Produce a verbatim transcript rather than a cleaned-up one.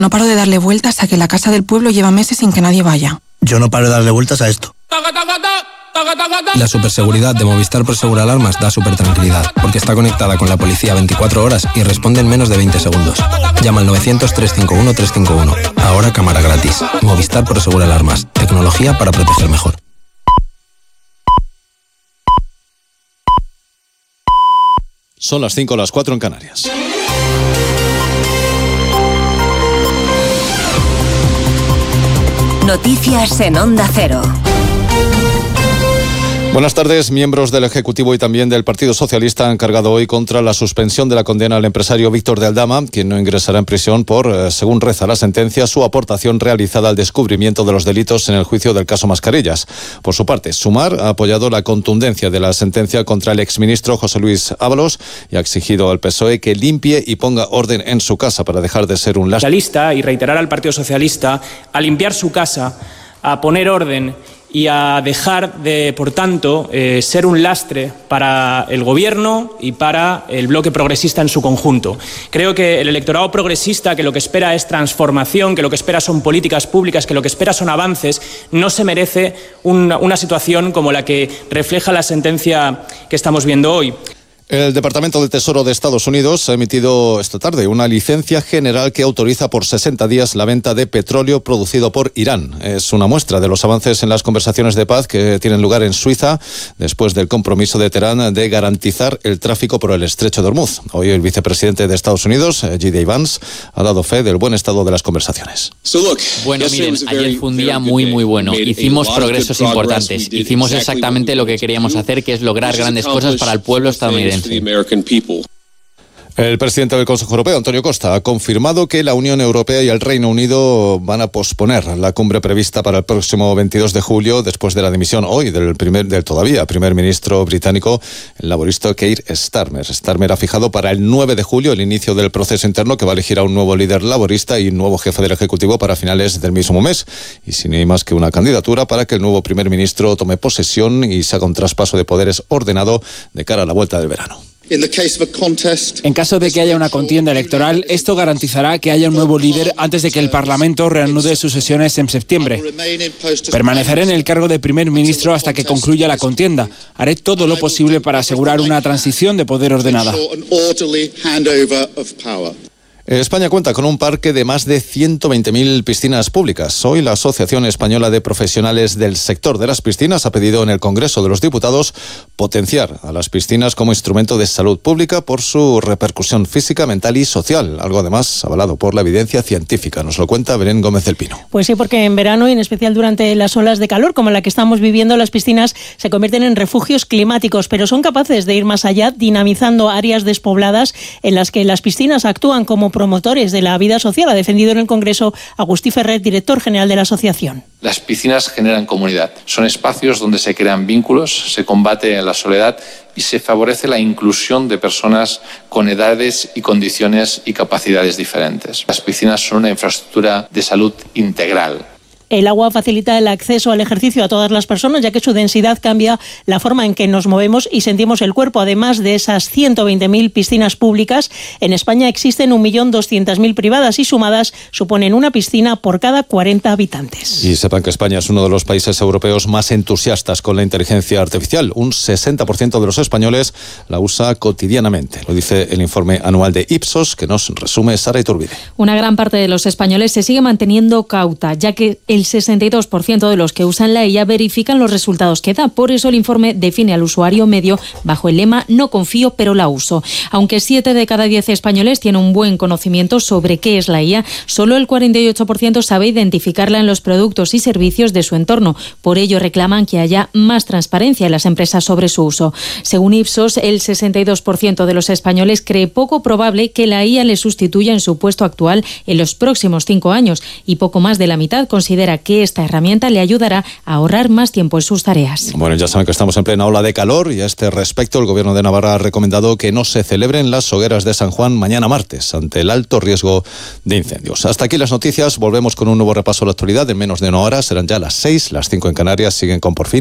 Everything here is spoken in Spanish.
No paro de darle vueltas a que la casa del pueblo lleva meses sin que nadie vaya. Yo no paro de darle vueltas a esto. La superseguridad de Movistar Prosegur Alarmas da supertranquilidad, porque está conectada con la policía veinticuatro horas y responde en menos de veinte segundos. Llama al novecientos, trescientos cincuenta y uno, trescientos cincuenta y uno. Ahora cámara gratis. Movistar Prosegur Alarmas. Tecnología para proteger mejor. Son las cinco, las cuatro en Canarias. Noticias en Onda Cero. Buenas tardes. Miembros del Ejecutivo y también del Partido Socialista han cargado hoy contra la suspensión de la condena al empresario Víctor de Aldama, quien no ingresará en prisión por, eh, según reza la sentencia, su aportación realizada al descubrimiento de los delitos en el juicio del caso Mascarillas. Por su parte, Sumar ha apoyado la contundencia de la sentencia contra el exministro José Luis Ábalos y ha exigido al P S O E que limpie y ponga orden en su casa para dejar de ser un lastre. Socialista y reiterar al Partido Socialista a limpiar su casa, a poner orden y a dejar de, por tanto, eh, ser un lastre para el Gobierno y para el bloque progresista en su conjunto. Creo que el electorado progresista, que lo que espera es transformación, que lo que espera son políticas públicas, que lo que espera son avances, no se merece una, una situación como la que refleja la sentencia que estamos viendo hoy. El Departamento de Tesoro de Estados Unidos ha emitido esta tarde una licencia general que autoriza por sesenta días la venta de petróleo producido por Irán. Es una muestra de los avances en las conversaciones de paz que tienen lugar en Suiza después del compromiso de Teherán de garantizar el tráfico por el estrecho de Hormuz. Hoy el vicepresidente de Estados Unidos, J D Vance, ha dado fe del buen estado de las conversaciones. Bueno, miren, ayer fue un día muy, muy bueno. Hicimos progresos importantes. Hicimos exactamente lo que queríamos hacer, que es lograr grandes cosas para el pueblo estadounidense. El presidente del Consejo Europeo, Antonio Costa, ha confirmado que la Unión Europea y el Reino Unido van a posponer la cumbre prevista para el próximo veintidós de julio, después de la dimisión hoy del primer del todavía primer ministro británico, el laborista Keir Starmer. Starmer ha fijado para el nueve de julio el inicio del proceso interno que va a elegir a un nuevo líder laborista y nuevo jefe del Ejecutivo para finales del mismo mes. Y sin hay más que una candidatura para que el nuevo primer ministro tome posesión y se haga un traspaso de poderes ordenado de cara a la vuelta del verano. En caso de que haya una contienda electoral, esto garantizará que haya un nuevo líder antes de que el Parlamento reanude sus sesiones en septiembre. Permaneceré en el cargo de primer ministro hasta que concluya la contienda. Haré todo lo posible para asegurar una transición de poder ordenada. España cuenta con un parque de más de ciento veinte mil piscinas públicas. Hoy la Asociación Española de Profesionales del Sector de las Piscinas ha pedido en el Congreso de los Diputados potenciar a las piscinas como instrumento de salud pública por su repercusión física, mental y social, algo además avalado por la evidencia científica. Nos lo cuenta Belén Gómez del Pino. Pues sí, porque en verano y en especial durante las olas de calor como la que estamos viviendo, las piscinas se convierten en refugios climáticos, pero son capaces de ir más allá, dinamizando áreas despobladas en las que las piscinas actúan como promotores de la vida social. Ha defendido en el Congreso Agustí Ferret, director general de la asociación. Las piscinas generan comunidad. Son espacios donde se crean vínculos, se combate la soledad y se favorece la inclusión de personas con edades y condiciones y capacidades diferentes. Las piscinas son una infraestructura de salud integral. El agua facilita el acceso al ejercicio a todas las personas, ya que su densidad cambia la forma en que nos movemos y sentimos el cuerpo. Además de esas ciento veinte mil piscinas públicas, en España existen un millón doscientas mil privadas y sumadas suponen una piscina por cada cuarenta habitantes. Y sepan que España es uno de los países europeos más entusiastas con la inteligencia artificial. Un sesenta por ciento de los españoles la usa cotidianamente. Lo dice el informe anual de Ipsos, que nos resume Sara Iturbide. Una gran parte de los españoles se sigue manteniendo cauta, ya que el El sesenta y dos por ciento de los que usan la I A verifican los resultados que da. Por eso el informe define al usuario medio bajo el lema "no confío, pero la uso". Aunque siete de cada diez españoles tienen un buen conocimiento sobre qué es la I A, solo el cuarenta y ocho por ciento sabe identificarla en los productos y servicios de su entorno. Por ello reclaman que haya más transparencia en las empresas sobre su uso. Según Ipsos, el sesenta y dos por ciento de los españoles cree poco probable que la I A le sustituya en su puesto actual en los próximos cinco años y poco más de la mitad considera que esta herramienta le ayudará a ahorrar más tiempo en sus tareas. Bueno, ya saben que estamos en plena ola de calor y a este respecto el Gobierno de Navarra ha recomendado que no se celebren las hogueras de San Juan mañana martes ante el alto riesgo de incendios. Hasta aquí las noticias, volvemos con un nuevo repaso a la actualidad en menos de una hora, serán ya las seis, las cinco en Canarias, siguen con Por Fin.